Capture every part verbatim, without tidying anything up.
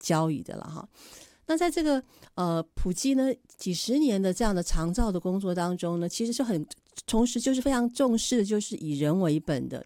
教育的了哈。那在这个呃普及呢几十年的这样的长照的工作当中呢，其实是很同时就是非常重视的就是以人为本的。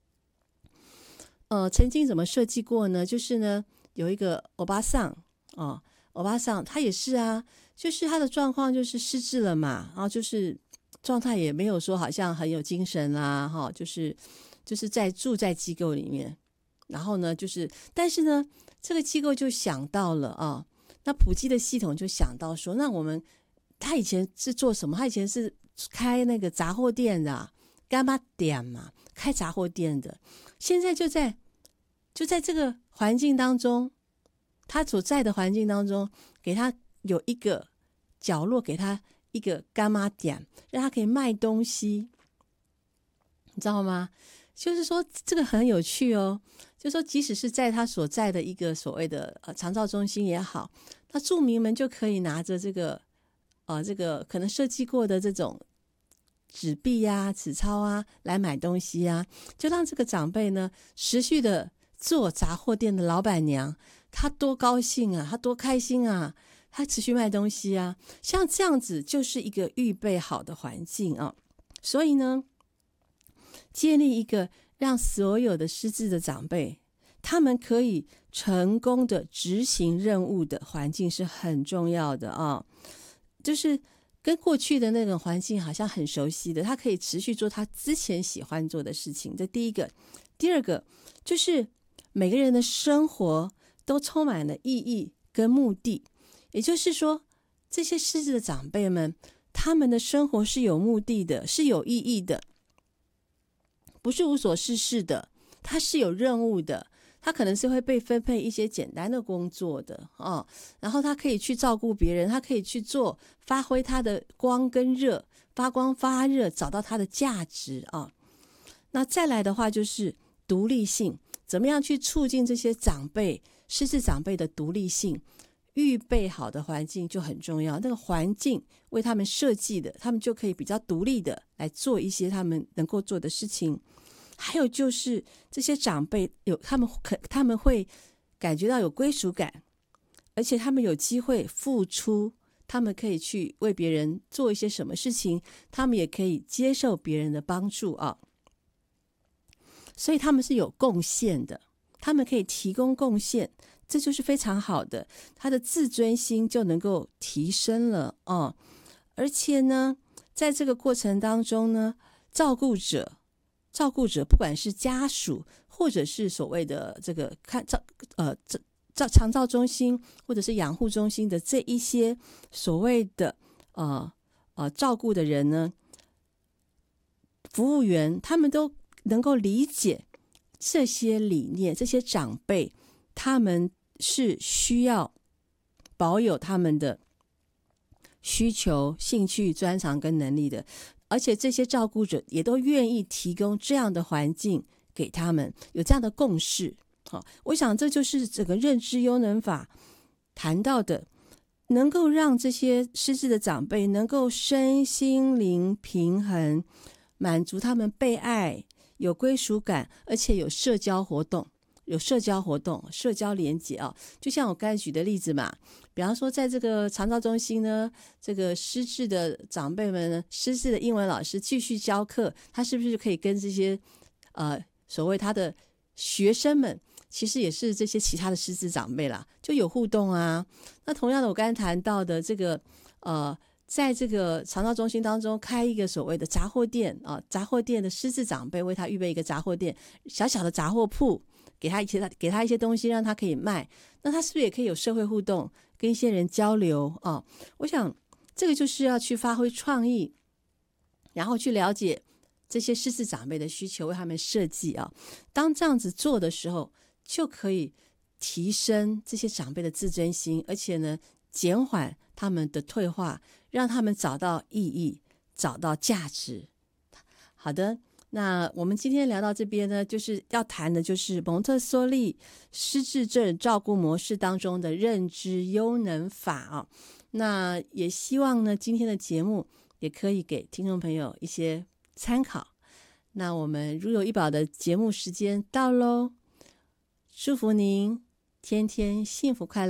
呃，曾经怎么设计过呢？就是呢有一个欧巴桑哦，欧巴桑他也是啊，就是他的状况就是失智了嘛，然后就是状态也没有说好像很有精神啦，哈，就是就是在住在机构里面，然后呢就是但是呢这个机构就想到了啊。那普及的系统就想到说，那我们他以前是做什么？他以前是开那个杂货店的、啊，干妈店嘛，开杂货店的。现在就在就在这个环境当中，他所在的环境当中，给他有一个角落，给他一个干妈店，让他可以卖东西，你知道吗？就是说这个很有趣哦。就是说即使是在他所在的一个所谓的呃长照中心也好，那住民们就可以拿着这个呃这个可能设计过的这种纸币啊纸钞啊来买东西啊，就让这个长辈呢持续的做杂货店的老板娘，她多高兴啊，她多开心啊，她持续卖东西啊。像这样子就是一个预备好的环境啊。所以呢建立一个让所有的失智的长辈他们可以成功的执行任务的环境是很重要的啊。就是跟过去的那个环境好像很熟悉的，他可以持续做他之前喜欢做的事情，这第一个。第二个就是每个人的生活都充满了意义跟目的，也就是说这些失智的长辈们他们的生活是有目的的，是有意义的，不是无所事事的，他是有任务的，他可能是会被分配一些简单的工作的、哦、然后他可以去照顾别人，他可以去做，发挥他的光跟热，发光发热，找到他的价值啊、哦。那再来的话就是独立性，怎么样去促进这些长辈失智长辈的独立性，预备好的环境就很重要，那个环境为他们设计的，他们就可以比较独立的来做一些他们能够做的事情。还有就是这些长辈有他们可他们会感觉到有归属感，而且他们有机会付出，他们可以去为别人做一些什么事情，他们也可以接受别人的帮助啊。所以他们是有贡献的，他们可以提供贡献，这就是非常好的，他的自尊心就能够提升了啊。而且呢在这个过程当中呢，照顾者照顾者不管是家属或者是所谓的这个看照呃照长照中心或者是养护中心的这一些所谓的呃呃照顾的人呢，服务员他们都能够理解这些理念，这些长辈他们是需要保有他们的需求、兴趣、专长跟能力的，而且这些照顾者也都愿意提供这样的环境给他们，有这样的共识。好，我想这就是整个认知优能法谈到的，能够让这些失智的长辈能够身心灵平衡，满足他们被爱、有归属感，而且有社交活动。有社交活动、社交连结啊，就像我刚才举的例子嘛，比方说在这个长照中心呢，这个失智的长辈们呢，失智的英文老师继续教课，他是不是可以跟这些呃所谓他的学生们，其实也是这些其他的失智长辈啦，就有互动啊。那同样的，我刚才谈到的这个呃。在这个长照中心当中开一个所谓的杂货店啊，杂货店的失智长辈为他预备一个杂货店，小小的杂货铺，给他一些给他一些东西让他可以卖，那他是不是也可以有社会互动，跟一些人交流啊？我想这个就是要去发挥创意，然后去了解这些失智长辈的需求，为他们设计啊。当这样子做的时候，就可以提升这些长辈的自尊心，而且呢减缓他们的退化，让他们找到意义，找到价值。好的，那我们今天聊到这边呢，就是要谈的就是蒙特梭利失智症照顾模式当中的认知优能法啊。那也希望呢今天的节目也可以给听众朋友一些参考。那我们如有医保的节目时间到咯，祝福您天天幸福快乐。